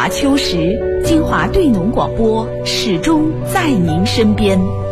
华秋实，金华对农广播始终在您身边。